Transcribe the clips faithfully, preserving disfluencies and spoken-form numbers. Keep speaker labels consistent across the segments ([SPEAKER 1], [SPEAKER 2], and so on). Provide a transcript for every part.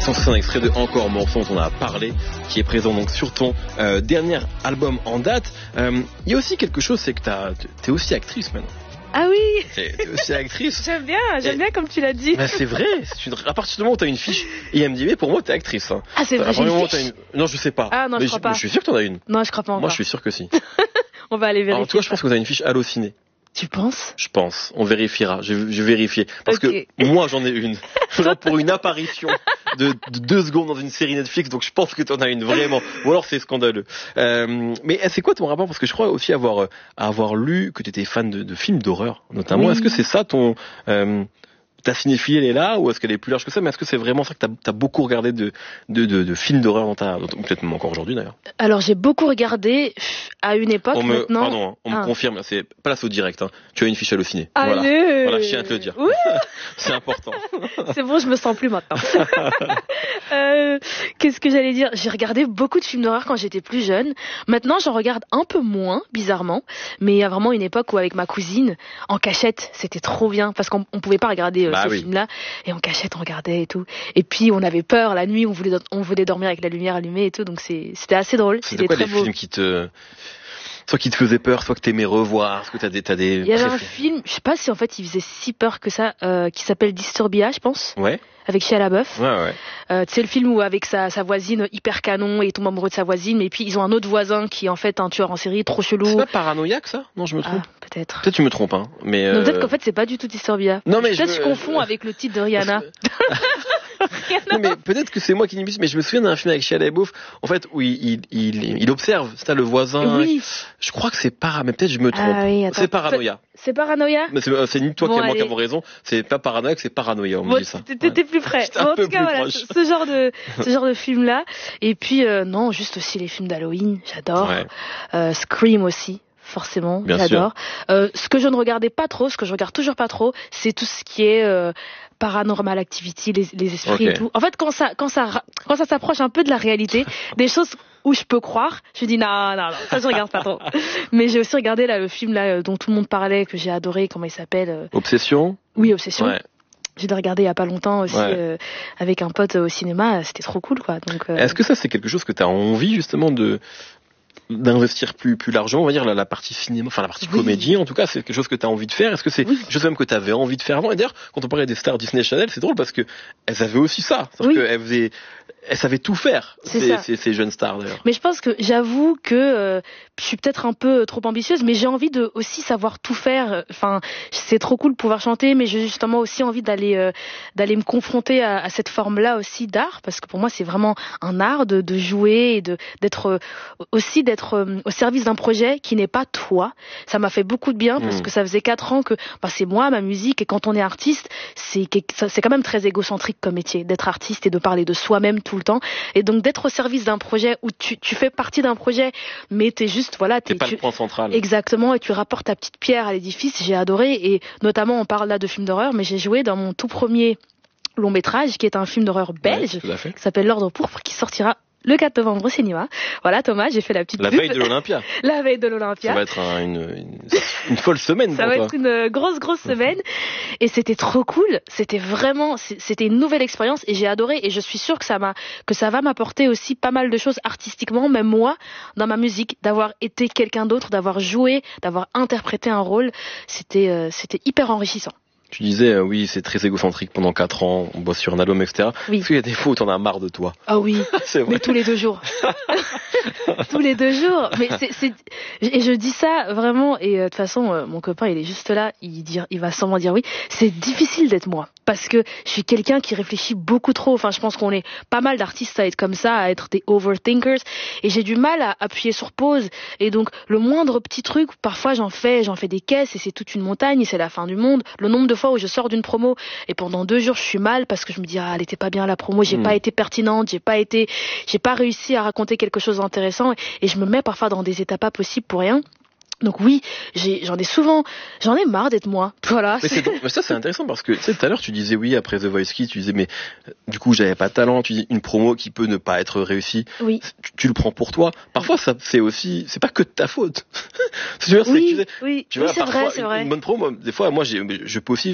[SPEAKER 1] l'instant, c'est un extrait de Encore Morceau dont on a parlé, qui est présent donc sur ton euh, dernier album en date. Il euh, y a aussi quelque chose, c'est que t'as, t'es aussi actrice maintenant.
[SPEAKER 2] Ah oui.
[SPEAKER 1] T'es, t'es aussi actrice.
[SPEAKER 2] J'aime bien, j'aime
[SPEAKER 1] Et,
[SPEAKER 2] bien comme tu l'as dit.
[SPEAKER 1] Ben c'est vrai. C'est une, à partir du moment où t'as une fiche I M D B, pour moi t'es actrice. Hein.
[SPEAKER 2] Ah c'est vrai, j'ai une fiche.
[SPEAKER 1] Une... Non, je sais pas.
[SPEAKER 2] Ah non,
[SPEAKER 1] mais
[SPEAKER 2] je crois
[SPEAKER 1] je,
[SPEAKER 2] pas.
[SPEAKER 1] Je suis sûr que t'en as une.
[SPEAKER 2] Non, je crois pas encore.
[SPEAKER 1] Moi, je suis sûr que si.
[SPEAKER 2] On va aller vérifier.
[SPEAKER 1] Alors toi, je pense que t'as une fiche Allociné.
[SPEAKER 2] Tu penses?
[SPEAKER 1] Je pense. On vérifiera. Je, je vérifie. Parce okay. que moi, j'en ai une. Genre pour une apparition de, de deux secondes dans une série Netflix. Donc je pense que t'en as une vraiment. Ou alors c'est scandaleux. Euh, mais c'est quoi ton rapport? Parce que je crois aussi avoir, euh, avoir lu que t'étais fan de, de films d'horreur, notamment. Oui. Est-ce que c'est ça ton... Euh, ta cinéphilie, elle est là, ou est-ce qu'elle est plus large que ça? Mais est-ce que c'est vraiment ça que t'as, t'as beaucoup regardé de, de, de, de films d'horreur dans ta, ou peut-être même encore aujourd'hui d'ailleurs?
[SPEAKER 2] Alors j'ai beaucoup regardé à une époque.
[SPEAKER 1] On me,
[SPEAKER 2] maintenant.
[SPEAKER 1] Pardon, on ah. me confirme, c'est place au direct. Hein. Tu as une fiche Allociné.
[SPEAKER 2] Allez.
[SPEAKER 1] Voilà, voilà, je tiens à te le dire. C'est important.
[SPEAKER 2] C'est bon, je me sens plus maintenant. euh, qu'est-ce que j'allais dire? J'ai regardé beaucoup de films d'horreur quand j'étais plus jeune. Maintenant, j'en regarde un peu moins, bizarrement. Mais il y a vraiment une époque où avec ma cousine, en cachette, c'était trop bien parce qu'on on pouvait pas regarder
[SPEAKER 1] bah
[SPEAKER 2] ces
[SPEAKER 1] oui.
[SPEAKER 2] films-là, et en cachette on regardait et tout, et puis on avait peur la nuit, on voulait on voulait dormir avec la lumière allumée et tout, donc c'est c'était assez drôle.
[SPEAKER 1] C'était, c'était quoi
[SPEAKER 2] très
[SPEAKER 1] les
[SPEAKER 2] beau.
[SPEAKER 1] films qui te soit qui te faisaient peur, soit que t'aimais revoir, est-ce que t'as des t'as des
[SPEAKER 2] il y avait un film, je sais pas si en fait il faisait si peur que ça, euh, qui s'appelle Disturbia, je pense.
[SPEAKER 1] Ouais.
[SPEAKER 2] Avec Shia LaBeouf.
[SPEAKER 1] Ouais, ouais.
[SPEAKER 2] Euh, tu sais, le film où avec sa, sa voisine hyper canon, et il tombe amoureux de sa voisine, mais puis ils ont un autre voisin qui est en fait un tueur en série trop chelou.
[SPEAKER 1] C'est pas paranoïaque ça? Non, je me trompe.
[SPEAKER 2] Ah, peut-être.
[SPEAKER 1] Peut-être tu me trompes, hein. Mais euh...
[SPEAKER 2] non, peut-être qu'en fait c'est pas du tout Disturbia.
[SPEAKER 1] Non, mais
[SPEAKER 2] peut-être
[SPEAKER 1] je,
[SPEAKER 2] je confonds
[SPEAKER 1] je...
[SPEAKER 2] avec le titre de Rihanna.
[SPEAKER 1] Non, mais peut-être que c'est moi qui n'imite, mais je me souviens d'un film avec Shia LaBeouf, en fait, où il, il, il, il observe, c'est le voisin.
[SPEAKER 2] Oui.
[SPEAKER 1] Je crois que c'est para, mais peut-être je me trompe.
[SPEAKER 2] Ah oui,
[SPEAKER 1] c'est paranoïa.
[SPEAKER 2] C'est paranoïa?
[SPEAKER 1] Mais c'est, c'est ni toi
[SPEAKER 2] bon,
[SPEAKER 1] qui as
[SPEAKER 2] allez.
[SPEAKER 1] moi raison. C'est pas paranoïaque, c'est paranoïa, on
[SPEAKER 2] bon,
[SPEAKER 1] me dit ça.
[SPEAKER 2] T'étais ouais. plus près. Bon, en tout cas, voilà,
[SPEAKER 1] proche.
[SPEAKER 2] ce genre de, ce genre de film-là. Et puis, euh, non, juste aussi les films d'Halloween, j'adore.
[SPEAKER 1] Ouais.
[SPEAKER 2] Euh, Scream aussi. Forcément,
[SPEAKER 1] Bien
[SPEAKER 2] j'adore. Euh, ce que je ne regardais pas trop, ce que je regarde toujours pas trop, c'est tout ce qui est euh, Paranormal Activity, les, les esprits okay. et tout. En fait, quand ça, quand ça, quand ça s'approche un peu de la réalité, des choses où je peux croire, je dis non, non, non, ça je regarde pas trop. Mais j'ai aussi regardé là le film là dont tout le monde parlait, que j'ai adoré, comment il s'appelle euh...
[SPEAKER 1] Obsession.
[SPEAKER 2] Oui, Obsession.
[SPEAKER 1] Ouais.
[SPEAKER 2] J'ai regardé il y a pas longtemps aussi ouais. euh, avec un pote au cinéma, c'était trop cool quoi. Donc. Euh...
[SPEAKER 1] Est-ce que ça c'est quelque chose que tu as envie justement de d'investir plus plus largement, on va dire la, la partie cinéma, enfin la partie oui. comédie en tout cas, c'est quelque chose que tu as envie de faire. Est-ce que c'est oui. quelque chose même que tu avais envie de faire avant? Et d'ailleurs, quand on parlait des stars Disney Channel, c'est drôle parce que elles avaient aussi ça, c'est-à-dire oui. qu'elles faisaient elles savaient tout faire, ces, ces, ces jeunes stars d'ailleurs.
[SPEAKER 2] Mais je pense que j'avoue que euh, je suis peut-être un peu trop ambitieuse, mais j'ai envie de aussi savoir tout faire. Enfin, c'est trop cool de pouvoir chanter, mais j'ai justement aussi envie d'aller euh, d'aller me confronter à, à cette forme-là aussi d'art, parce que pour moi c'est vraiment un art de, de jouer et de d'être euh, aussi d'être euh, au service d'un projet qui n'est pas toi. Ça m'a fait beaucoup de bien parce mmh. que ça faisait quatre ans que bah, c'est moi, ma musique, et quand on est artiste, c'est c'est quand même très égocentrique comme métier d'être artiste et de parler de soi-même tout le temps, et donc d'être au service d'un projet où tu, tu fais partie d'un projet mais t'es juste voilà t'es
[SPEAKER 1] pas
[SPEAKER 2] tu,
[SPEAKER 1] le point central
[SPEAKER 2] exactement, et tu rapportes ta petite pierre à l'édifice. J'ai adoré, et notamment on parle là de films d'horreur, mais j'ai joué dans mon tout premier long métrage qui est un film d'horreur belge
[SPEAKER 1] ouais,
[SPEAKER 2] qui s'appelle L'Ordre Pourpre, qui sortira le quatre novembre au cinéma. Voilà Thomas, j'ai fait la petite
[SPEAKER 1] la
[SPEAKER 2] pub.
[SPEAKER 1] veille de l'Olympia.
[SPEAKER 2] La veille de l'Olympia.
[SPEAKER 1] Ça va être un, une, une, une folle semaine.
[SPEAKER 2] Ça
[SPEAKER 1] pour
[SPEAKER 2] va
[SPEAKER 1] toi.
[SPEAKER 2] être une grosse grosse semaine, et c'était trop cool. C'était vraiment, c'était une nouvelle expérience et j'ai adoré, et je suis sûre que ça m'a, que ça va m'apporter aussi pas mal de choses artistiquement, même moi dans ma musique, d'avoir été quelqu'un d'autre, d'avoir joué, d'avoir interprété un rôle. C'était euh, c'était hyper enrichissant.
[SPEAKER 1] Tu disais, euh, oui, c'est très égocentrique pendant quatre ans, on bosse sur un album, et cetera. Oui. Est-ce qu'il y a des fois où t'en as marre de toi?
[SPEAKER 2] Ah oui, c'est vrai. Mais tous les deux jours. tous les deux jours. Mais c'est, c'est, et je dis ça vraiment, et de euh, toute façon, euh, mon copain, il est juste là, il, dit, il va sûrement dire oui. C'est difficile d'être moi, parce que je suis quelqu'un qui réfléchit beaucoup trop. Enfin, je pense qu'on est pas mal d'artistes à être comme ça, à être des overthinkers, et j'ai du mal à appuyer sur pause. Et donc, le moindre petit truc, parfois j'en fais, j'en fais des caisses, et c'est toute une montagne, et c'est la fin du monde. Le nombre de fois où je sors d'une promo et pendant deux jours je suis mal parce que je me dis ah elle était pas bien la promo, j'ai mmh. pas été pertinente, j'ai pas été, j'ai pas réussi à raconter quelque chose d'intéressant, et, et je me mets parfois dans des états pas possibles pour rien. Donc oui, j'ai, j'en ai souvent, j'en ai marre d'être moi. Voilà.
[SPEAKER 1] Mais, c'est, mais ça c'est intéressant parce que tu sais tout à l'heure tu disais oui après The Voice Kids, tu disais mais du coup j'avais pas de talent, tu dis une promo qui peut ne pas être réussie.
[SPEAKER 2] Oui.
[SPEAKER 1] Tu, tu le prends pour toi. Parfois ça c'est aussi, c'est pas que de ta faute. Tu vois,
[SPEAKER 2] oui,
[SPEAKER 1] c'est, tu sais,
[SPEAKER 2] oui,
[SPEAKER 1] tu vois,
[SPEAKER 2] oui, c'est
[SPEAKER 1] parfois
[SPEAKER 2] vrai, c'est
[SPEAKER 1] une,
[SPEAKER 2] vrai.
[SPEAKER 1] une bonne promo, des fois moi j'ai, je peux aussi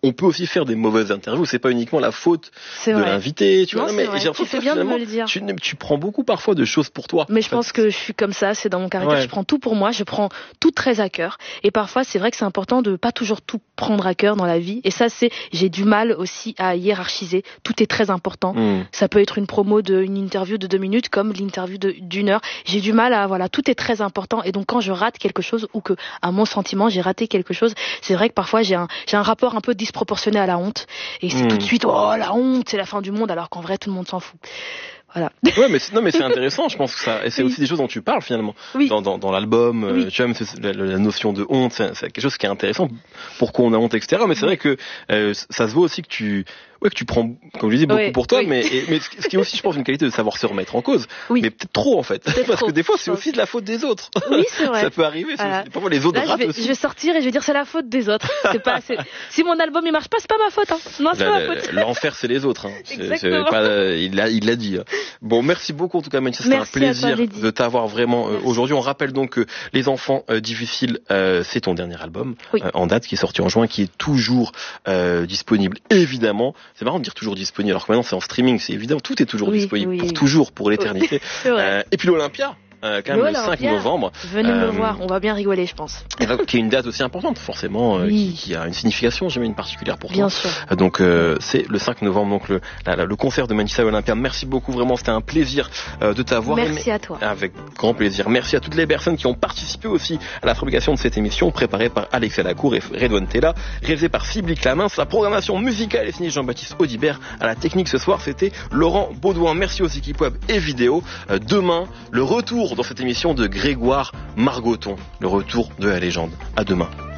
[SPEAKER 1] on peut aussi faire des mauvaises interviews. C'est pas uniquement la faute
[SPEAKER 2] c'est
[SPEAKER 1] de
[SPEAKER 2] vrai.
[SPEAKER 1] l'invité. Tu
[SPEAKER 2] non,
[SPEAKER 1] vois,
[SPEAKER 2] c'est
[SPEAKER 1] mais
[SPEAKER 2] vrai.
[SPEAKER 1] j'ai
[SPEAKER 2] Tu fais bien de me le dire.
[SPEAKER 1] Tu, tu prends beaucoup parfois de choses pour toi.
[SPEAKER 2] Mais je pense que je suis comme ça. C'est dans mon caractère.
[SPEAKER 1] Ouais.
[SPEAKER 2] Je prends tout pour moi. Je prends tout très à cœur. Et parfois, c'est vrai que c'est important de pas toujours tout prendre à cœur dans la vie. Et ça, c'est j'ai du mal aussi à hiérarchiser. Tout est très important.
[SPEAKER 1] Mmh.
[SPEAKER 2] Ça peut être une promo de une interview de deux minutes comme l'interview de, d'une heure. J'ai du mal à voilà, tout est très important. Et donc quand je rate quelque chose ou que à mon sentiment j'ai raté quelque chose, c'est vrai que parfois j'ai un j'ai un rapport un peu disproportionné à la honte. Et c'est mmh. tout de suite oh la honte, c'est la fin du monde, alors qu'en vrai tout le monde s'en fout. Voilà.
[SPEAKER 1] Ouais, mais c'est, non, mais c'est intéressant. Je pense que ça, et c'est oui. aussi des choses dont tu parles finalement.
[SPEAKER 2] Oui.
[SPEAKER 1] Dans, dans, dans l'album,
[SPEAKER 2] oui.
[SPEAKER 1] euh, tu vois, c'est, la, la notion de honte, c'est, c'est quelque chose qui est intéressant. Pourquoi on a honte, et cetera. Mais c'est vrai que euh, ça se voit aussi que tu, ouais, que tu prends, comme je dis, beaucoup
[SPEAKER 2] ouais,
[SPEAKER 1] pour toi.
[SPEAKER 2] oui.
[SPEAKER 1] Mais, et, mais ce qui est aussi, je pense, une qualité de savoir se remettre en cause.
[SPEAKER 2] Oui.
[SPEAKER 1] Mais peut-être trop en fait,
[SPEAKER 2] peut-être
[SPEAKER 1] parce
[SPEAKER 2] trop,
[SPEAKER 1] que des fois, c'est aussi de la faute des autres.
[SPEAKER 2] Oui, c'est vrai.
[SPEAKER 1] Ça peut arriver.
[SPEAKER 2] Voilà.
[SPEAKER 1] C'est, parfois, les autres
[SPEAKER 2] Là,
[SPEAKER 1] ratent
[SPEAKER 2] je vais,
[SPEAKER 1] aussi.
[SPEAKER 2] je vais sortir et je vais dire c'est la faute des autres. C'est pas, c'est... Si mon album il marche pas, c'est pas ma faute. Hein. Non, c'est
[SPEAKER 1] la,
[SPEAKER 2] pas ma faute.
[SPEAKER 1] L'enfer, c'est les autres. Hein. C'est,
[SPEAKER 2] Exactement.
[SPEAKER 1] c'est pas, il l'a, il l'a dit. Bon, merci beaucoup en tout cas, Maïssa. C'était un plaisir
[SPEAKER 2] toi,
[SPEAKER 1] de t'avoir vraiment euh, aujourd'hui. On rappelle donc que Les Enfants euh, Difficiles, euh, c'est ton dernier album
[SPEAKER 2] oui.
[SPEAKER 1] euh, en date qui est sorti en juin, qui est toujours euh, disponible. Évidemment, c'est marrant de dire toujours disponible, alors que maintenant c'est en streaming, c'est évident, tout est toujours
[SPEAKER 2] oui,
[SPEAKER 1] disponible
[SPEAKER 2] oui,
[SPEAKER 1] pour
[SPEAKER 2] oui.
[SPEAKER 1] toujours, pour l'éternité.
[SPEAKER 2] Oui,
[SPEAKER 1] euh, et puis l'Olympia. Euh, quand même le cinq novembre.
[SPEAKER 2] Venez euh, me voir, on va bien rigoler, je pense.
[SPEAKER 1] Qui est une date aussi importante, forcément, euh,
[SPEAKER 2] oui.
[SPEAKER 1] qui, qui a une signification, j'imagine, particulière pour
[SPEAKER 2] bien
[SPEAKER 1] toi.
[SPEAKER 2] Bien sûr.
[SPEAKER 1] Euh, donc euh, c'est le cinq novembre, donc le, la, la, le concert de Maïssa à l'Olympia. Merci beaucoup, vraiment, c'était un plaisir euh, de t'avoir.
[SPEAKER 2] Merci à toi.
[SPEAKER 1] Avec grand plaisir. Merci à toutes les personnes qui ont participé aussi à la fabrication de cette émission, préparée par Alexa Lacour et Redouane Tella, réalisée par Sybille Clamins. La programmation musicale est signée Jean-Baptiste Audibert. À la technique ce soir, c'était Laurent Baudouin. Merci aux équipes web et vidéo. Euh, demain, le retour dans cette émission de Grégoire Margoton, le retour de la légende. À demain.